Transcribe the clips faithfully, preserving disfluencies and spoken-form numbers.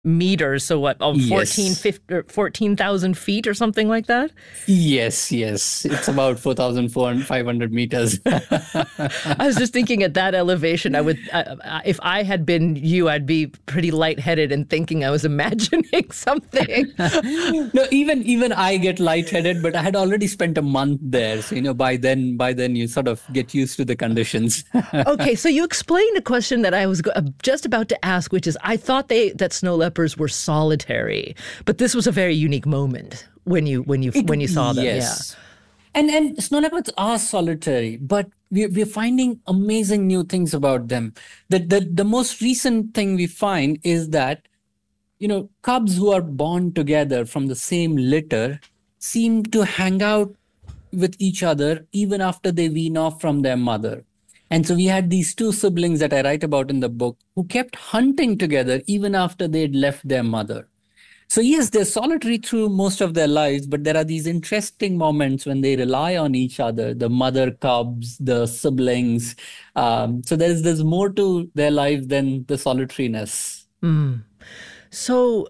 meters. So what, oh, fourteen, Yes. fifteen, fourteen thousand feet or something like that? Yes, yes. It's about four thousand five hundred meters. I was just thinking at that elevation, I would, uh, if I had been you, I'd be pretty lightheaded and thinking I was imagining something. No, even even I get lightheaded, but I had already spent a month there. So, you know, by then by then you sort of get used to the conditions. Okay, so you explained a question that I was go- uh, just about to ask, which is I thought they that snow leopards were solitary, but this was a very unique moment when you when you It, when you saw them. Yeah. yes. And and snow leopards are solitary, but we we're finding amazing new things about them. The, the the most recent thing we find is that, you know, cubs who are born together from the same litter seem to hang out with each other even after they wean off from their mother. And so we had these two siblings that I write about in the book who kept hunting together even after they'd left their mother. So yes, they're solitary through most of their lives, but there are these interesting moments when they rely on each other, the mother cubs, the siblings. Um, so there's there's more to their life than the solitariness. Mm. So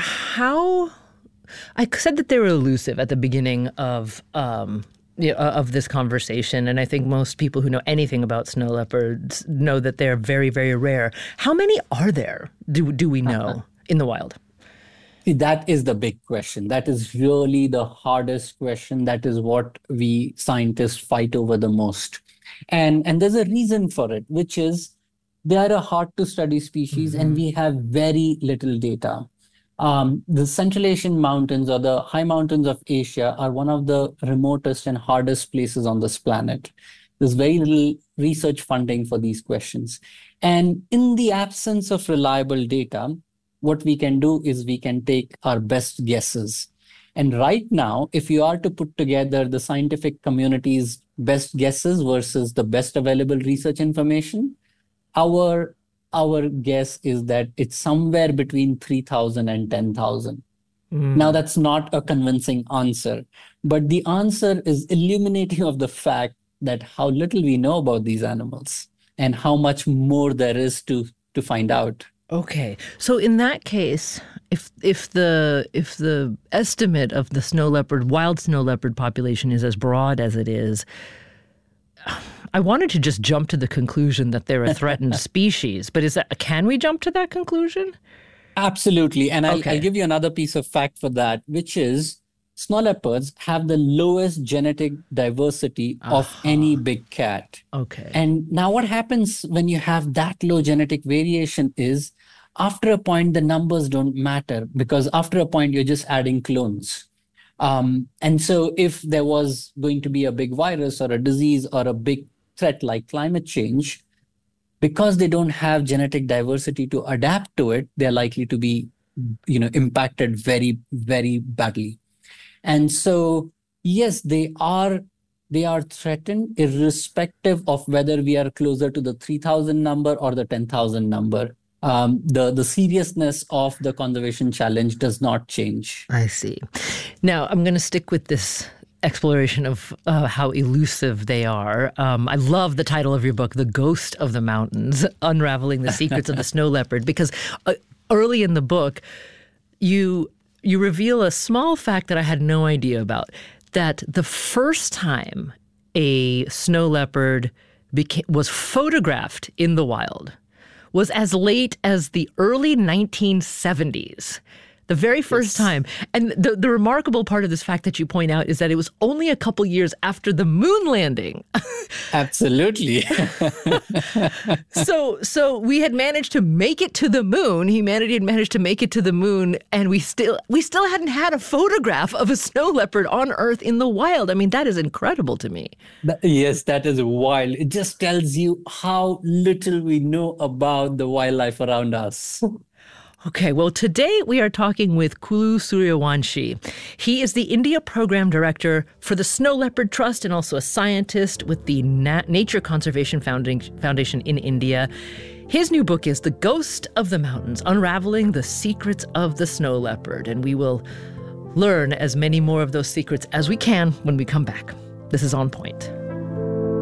how I said that they were elusive at the beginning of um, you know, of this conversation, and I think most people who know anything about snow leopards know that they're very, very rare. How many are there? Do do we know in the wild? See, that is the big question. That is really the hardest question. That is what we scientists fight over the most. And, and there's a reason for it, which is they are a hard to study species and Mm-hmm. we have very little data. Um, the Central Asian mountains or the high mountains of Asia are one of the remotest and hardest places on this planet. There's very little research funding for these questions. And in the absence of reliable data, what we can do is we can take our best guesses. And right now, if you are to put together the scientific community's best guesses versus the best available research information, our our guess is that it's somewhere between three thousand and ten thousand. Now, Mm. that's not a convincing answer, but the answer is illuminating of the fact that how little we know about these animals and how much more there is to, to find out. Okay. So in that case, if if the if the estimate of the snow leopard, wild snow leopard population is as broad as it is, I wanted to just jump to the conclusion that they're a threatened species. But is that can we jump to that conclusion? Absolutely. And I'll, I'll Okay. give you another piece of fact for that, which is snow leopards have the lowest genetic diversity of any Aha. big cat. Okay. And now what happens when you have that low genetic variation is after a point, the numbers don't matter because after a point, you're just adding clones. Um, and so if there was going to be a big virus or a disease or a big threat like climate change, because they don't have genetic diversity to adapt to it, they're likely to be, you know, impacted very, very badly. And so, yes, they are they are threatened irrespective of whether we are closer to the three thousand number or the ten thousand number. Um, the, the seriousness of the conservation challenge does not change. I see. Now, I'm going to stick with this exploration of uh, how elusive they are. Um, I love the title of your book, The Ghost of the Mountains, Unraveling the Secrets of the Snow Leopard, because uh, early in the book, you you reveal a small fact that I had no idea about, that the first time a snow leopard became, was photographed in the wild was as late as the early nineteen seventies. The very first Yes. time. And the, the remarkable part of this fact that you point out is that it was only a couple years after the moon landing. Absolutely. so so we had managed to make it to the moon. Humanity had managed to make it to the moon, and we still we still hadn't had a photograph of a snow leopard on Earth in the wild. I mean, that is incredible to me. That- yes, that is wild. It just tells you how little we know about the wildlife around us. Okay, well, today we are talking with Kulu Suryawanshi. He is the India Program Director for the Snow Leopard Trust and also a scientist with the Na- Nature Conservation Foundation in India. His new book is The Ghost of the Mountains, Unraveling the Secrets of the Snow Leopard. And we will learn as many more of those secrets as we can when we come back. This is On Point.